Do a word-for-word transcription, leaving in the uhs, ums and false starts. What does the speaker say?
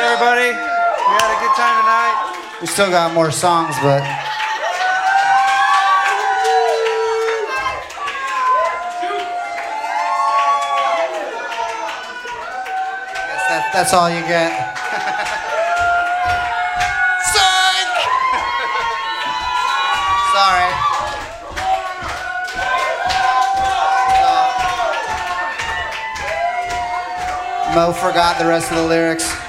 everybody. We had a good time tonight. We still got more songs, but I guess that, that's all you get. Sorry. Mo forgot the rest of the lyrics.